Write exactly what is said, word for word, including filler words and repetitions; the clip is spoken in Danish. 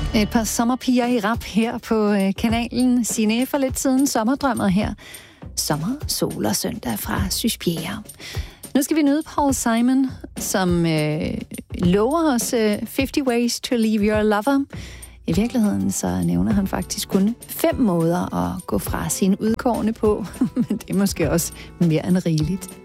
Et par sommerpiger i rap her på kanalen. Signe for lidt siden sommerdrømmer her. Sommer, sol og søndag fra Syspierre. Nu skal vi nyde Paul Simon, som øh, lover os øh, halvtreds ways to leave your lover. I virkeligheden så nævner han faktisk kun fem måder at gå fra sine udkårne på. Men det er måske også mere end rigeligt.